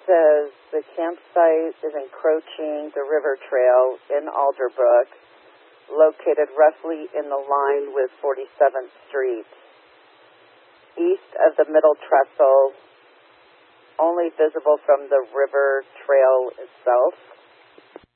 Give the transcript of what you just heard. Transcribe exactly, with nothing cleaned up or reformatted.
says the campsite is encroaching the river trail in Alderbrook, located roughly in the line with forty-seventh Street, east of the middle trestle, only visible from the river trail itself.